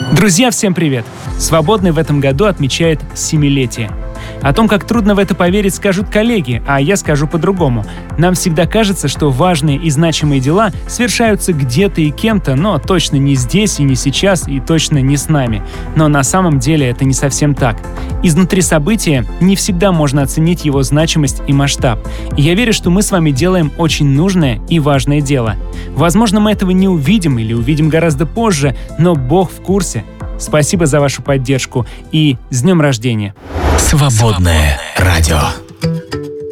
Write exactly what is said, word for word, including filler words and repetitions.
Друзья, всем привет! Свободный в этом году отмечает семилетие. О том, как трудно в это поверить, скажут коллеги, а я скажу по-другому. Нам всегда кажется, что важные и значимые дела совершаются где-то и кем-то, но точно не здесь и не сейчас, и точно не с нами. Но на самом деле это не совсем так. Изнутри события не всегда можно оценить его значимость и масштаб. И я верю, что мы с вами делаем очень нужное и важное дело. Возможно, мы этого не увидим или увидим гораздо позже, но Бог в курсе. Спасибо за вашу поддержку и с днем рождения! Свободное радио.